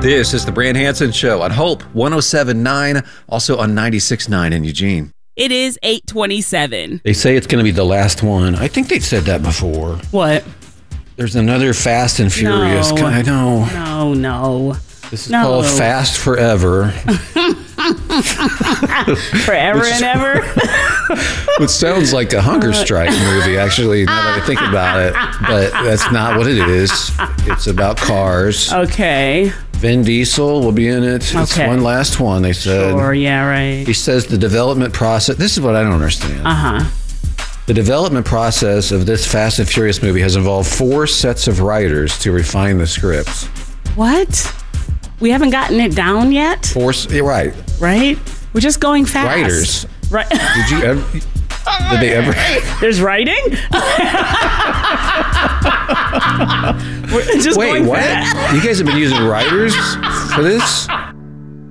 This is the Brand Hansen Show on Hope 107.9, also on 96.9 in Eugene. It is 8:27. They say it's going to be the last one. I think they've said that before. What? There's another Fast and Furious. No. I know. No. This is called Fast Forever. Forever and ever? Which sounds like a hunger strike movie, actually, now that I think about it. But that's not what it is. It's about cars. Okay. Vin Diesel will be in it. It's one last one, they said. Sure, yeah, right. He says the development process... This is what I don't understand. Uh-huh. The development process of this Fast and Furious movie has involved 4 sets of writers to refine the scripts. What? We haven't gotten it down yet? You're right. Right? We're just going fast. Writers. Right. Did you ever... Did they ever... There's writing? Wait, what? You guys have been using writers for this?